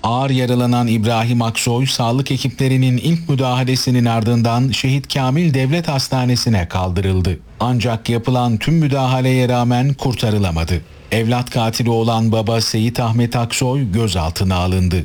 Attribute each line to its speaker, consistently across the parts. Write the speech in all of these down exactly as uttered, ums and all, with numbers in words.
Speaker 1: Ağır yaralanan İbrahim Aksoy, sağlık ekiplerinin ilk müdahalesinin ardından Şehit Kamil Devlet Hastanesi'ne kaldırıldı. Ancak yapılan tüm müdahaleye rağmen kurtarılamadı. Evlat katili olan baba Seyit Ahmet Aksoy gözaltına alındı.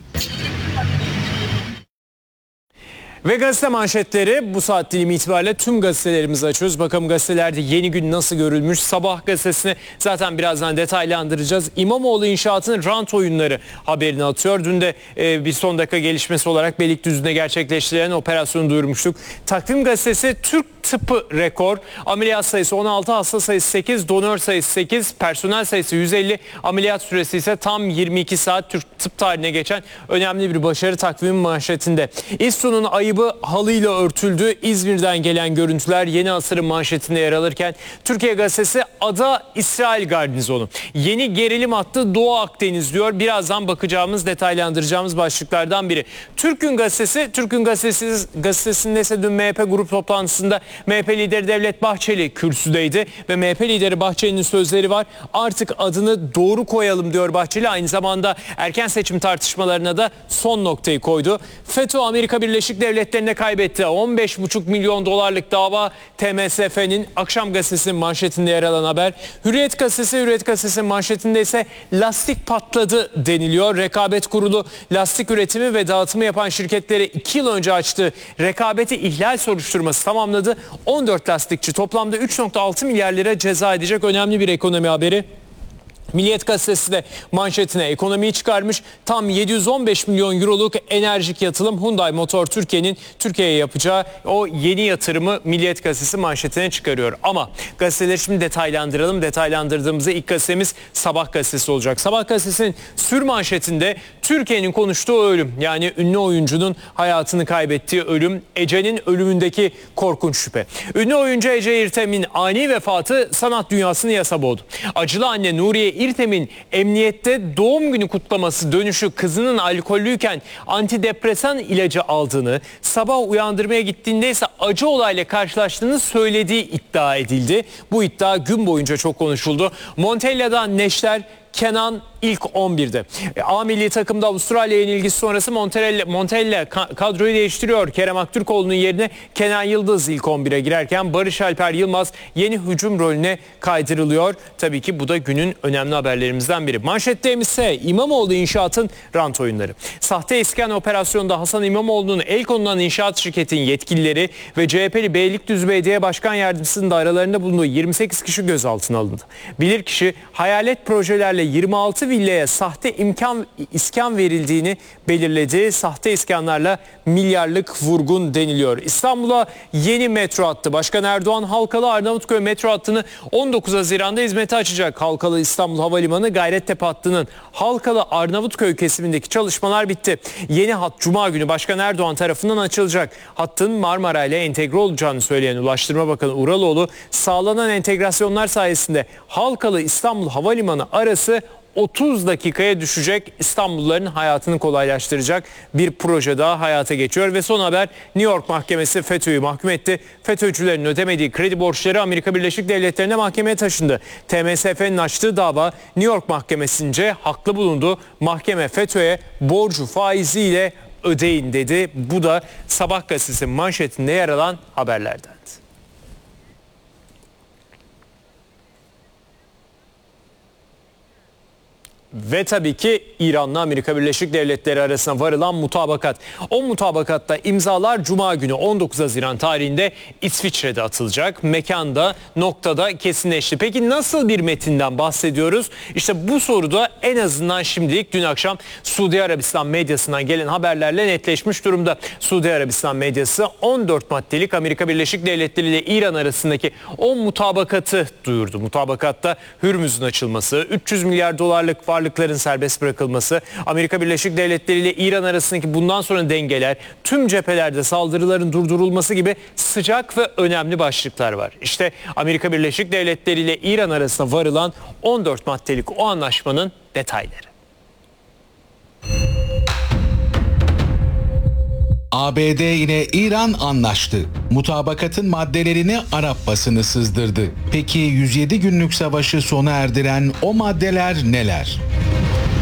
Speaker 2: Ve gazete manşetleri bu saat dilimi itibariyle tüm gazetelerimizi açıyoruz. Bakalım gazetelerde yeni gün nasıl görülmüş. Sabah gazetesini zaten birazdan detaylandıracağız. İmamoğlu inşaatının rant oyunları haberini atıyor. Dün de e, bir son dakika gelişmesi olarak Beylikdüzü'nde gerçekleştirilen operasyonu duyurmuştuk. Takvim gazetesi Türk tıpı rekor. Ameliyat sayısı on altı, hasta sayısı sekiz, donör sayısı sekiz, personel sayısı yüz elli, ameliyat süresi ise tam yirmi iki saat. Türk tıp tarihine geçen önemli bir başarı takvimin manşetinde. İSSU'nun ayıbı halıyla örtüldü. İzmir'den gelen görüntüler Yeni Asır'ın manşetinde yer alırken Türkiye Gazetesi ada İsrail garnizonu. Yeni gerilim hattı Doğu Akdeniz diyor. Birazdan bakacağımız, detaylandıracağımız başlıklardan biri. Türk'ün gazetesi, Türk'ün gazetesi, gazetesinde ise dün M H P grup toplantısında M H P lideri Devlet Bahçeli kürsüdeydi ve M H P lideri Bahçeli'nin sözleri var. Artık adını doğru koyalım diyor Bahçeli. Aynı zamanda erken seçim tartışmalarına da son noktayı koydu. FETÖ Amerika Birleşik Devletleri'ne kaybetti. on beş buçuk milyon dolarlık dava T M S F'nin Akşam Gazetesi'nin manşetinde yer alan haber. Hürriyet Gazetesi, Hürriyet Gazetesi'nin manşetinde ise lastik patladı deniliyor. Rekabet Kurulu lastik üretimi ve dağıtımı yapan şirketlere iki yıl önce açtığı rekabeti ihlal soruşturması tamamladı. on dört lastikçi toplamda üç virgül altı milyar lira ceza edecek önemli bir ekonomi haberi. Milliyet Gazetesi de manşetine ekonomiyi çıkarmış. Tam yedi yüz on beş milyon euroluk enerjik yatırım Hyundai Motor Türkiye'nin Türkiye'ye yapacağı o yeni yatırımı Milliyet Gazetesi manşetine çıkarıyor. Ama gazeteleri şimdi detaylandıralım. Detaylandırdığımızda ilk gazetemiz Sabah Gazetesi olacak. Sabah Gazetesi'nin sür manşetinde Türkiye'nin konuştuğu ölüm, yani ünlü oyuncunun hayatını kaybettiği ölüm, Ece'nin ölümündeki korkunç şüphe. Ünlü oyuncu Ece İrtem'in ani vefatı sanat dünyasını yasa boğdu. Acılı anne Nuriye İrtem'in emniyette doğum günü kutlaması dönüşü kızının alkollüyken antidepresan ilacı aldığını, sabah uyandırmaya gittiğinde ise acı olayla karşılaştığını söylediği iddia edildi. Bu iddia gün boyunca çok konuşuldu. Montella'dan Neşter, Kenan ilk on birde. A milli takımda Avustralya yenilgisi sonrası Montella, Montella kadroyu değiştiriyor. Kerem Aktürkoğlu'nun yerine Kenan Yıldız ilk on bire girerken Barış Alper Yılmaz yeni hücum rolüne kaydırılıyor. Tabii ki bu da günün önemli haberlerimizden biri. Manşette ise İmamoğlu inşaatın rant oyunları. Sahte iskan operasyonunda Hasan İmamoğlu'nun el konulan inşaat şirketinin yetkilileri ve C H P'li Beylikdüzü Belediye Başkan Yardımcısının da aralarında bulunduğu yirmi sekiz kişi gözaltına alındı. Bilirkişi hayalet projelerle yirmi altı villaya sahte imkan iskan verildiğini belirledi. Sahte iskanlarla milyarlık vurgun deniliyor. İstanbul'a yeni metro hattı. Başkan Erdoğan Halkalı Arnavutköy metro hattını on dokuz Haziran'da hizmete açacak. Halkalı İstanbul Havalimanı Gayrettepe hattının Halkalı Arnavutköy kesimindeki çalışmalar bitti. Yeni hat Cuma günü Başkan Erdoğan tarafından açılacak. Hattın Marmara ile entegre olacağını söyleyen Ulaştırma Bakanı Uraloğlu, sağlanan entegrasyonlar sayesinde Halkalı İstanbul Havalimanı arası otuz dakikaya düşecek, İstanbulluların hayatını kolaylaştıracak bir proje daha hayata geçiyor. Ve son haber, New York Mahkemesi FETÖ'yü mahkum etti. FETÖ'cülerin ödemediği kredi borçları Amerika Birleşik Devletleri'ne mahkemeye taşındı. T M S F'nin açtığı dava New York Mahkemesi'nce haklı bulundu. Mahkeme FETÖ'ye borcu faiziyle ödeyin dedi. Bu da Sabah gazetesinin manşetinde yer alan haberlerden. Ve tabii ki İran'la Amerika Birleşik Devletleri arasında varılan mutabakat. O mutabakatta imzalar Cuma günü on dokuz Haziran tarihinde İsviçre'de atılacak. Mekanda, noktada kesinleşti. Peki nasıl bir metinden bahsediyoruz? İşte bu soruda en azından şimdilik dün akşam Suudi Arabistan medyasından gelen haberlerle netleşmiş durumda. Suudi Arabistan medyası on dört maddelik Amerika Birleşik Devletleri ile İran arasındaki o mutabakatı duyurdu. Mutabakatta Hürmüz'ün açılması, üç yüz milyar dolarlık var varlıkların serbest bırakılması, Amerika Birleşik Devletleri ile İran arasındaki bundan sonra dengeler, tüm cephelerde saldırıların durdurulması gibi sıcak ve önemli başlıklar var. İşte Amerika Birleşik Devletleri ile İran arasında varılan on dört maddelik o anlaşmanın detayları.
Speaker 1: A B D ile İran anlaştı. Mutabakatın maddelerini Arap basını sızdırdı. Peki yüz yedi günlük savaşı sona erdiren o maddeler neler?